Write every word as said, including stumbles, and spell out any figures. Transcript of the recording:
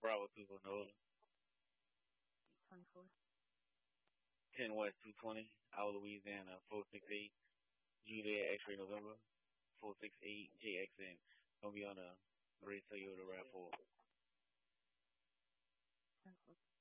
Bravo two for Nola. twenty-four. ten West two twenty. Our Louisiana four six eight. Juliet X-Ray November four six eight. J X N. Gonna be on a race Toyota RAV four. ten four.